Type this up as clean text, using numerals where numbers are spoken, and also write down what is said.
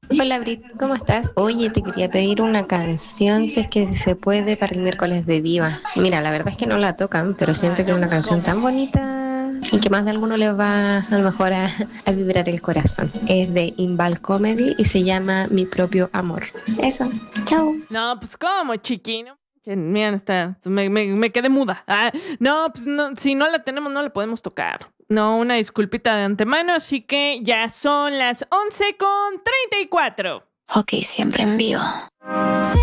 Hola Brit, ¿cómo estás? Oye, te quería pedir una canción, si es que se puede, para el miércoles de Diva. Mira, la verdad es que no la tocan, pero siento Ay, que es no, una pues canción cómo. tan bonita y que más de alguno le va a lo mejor a vibrar el corazón. Es de Inval Comedy y se llama Mi propio amor. Eso, chao. No, pues cómo, chiqui. No, mira, me quedé muda. No, pues no, si no la tenemos, no la podemos tocar. No, una disculpita de antemano, así que ya son las 11:34. Ok, siempre en vivo.